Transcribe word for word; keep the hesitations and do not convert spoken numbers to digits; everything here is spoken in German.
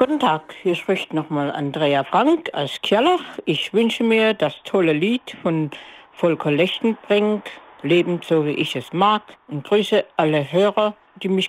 Guten Tag, hier spricht nochmal Andrea Frank aus Kirlach. Ich wünsche mir das tolle Lied von Volker Lechtenbrink, Leben so wie ich es mag, und grüße alle Hörer, die mich